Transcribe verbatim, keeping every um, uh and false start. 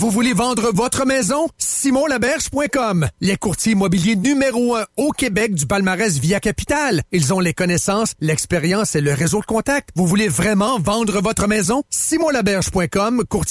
Vous voulez vendre votre maison? simon laberge point com. Les courtiers immobiliers numéro un au Québec du palmarès Via Capital. Ils ont les connaissances, l'expérience et le réseau de contacts. Vous voulez vraiment vendre votre maison? simon laberge point com, courtier